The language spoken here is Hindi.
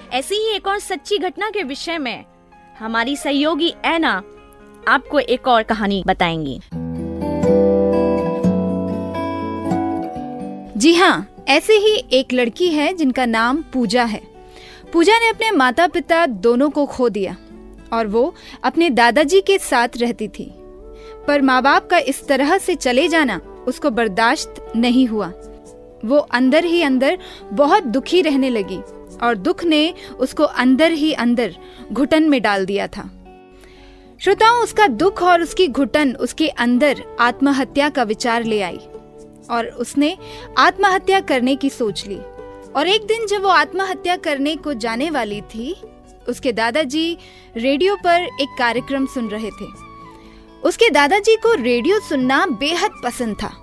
ऐसी ही एक और सच्ची घटना के विषय में हमारी सहयोगी ऐना आपको एक और कहानी बताएंगी। जी हाँ, ऐसे ही एक लड़की है जिनका नाम पूजा है। पूजा ने अपने माता पिता दोनों को खो दिया और वो अपने दादाजी के साथ रहती थी। पर माँ बाप का इस तरह से चले जाना उसको बर्दाश्त नहीं हुआ। वो अंदर ही अंदर बहुत दुखी रहने लगी और दुख ने उसको अंदर ही अंदर घुटन में डाल दिया था। श्रोताओं, उसका दुख और उसकी घुटन उसके अंदर आत्महत्या का विचार ले आई और उसने आत्महत्या करने की सोच ली। और एक दिन जब वो आत्महत्या करने को जाने वाली थी, उसके दादाजी रेडियो पर एक कार्यक्रम सुन रहे थे। उसके दादाजी को रेडियो सुनना बेहद पसंद था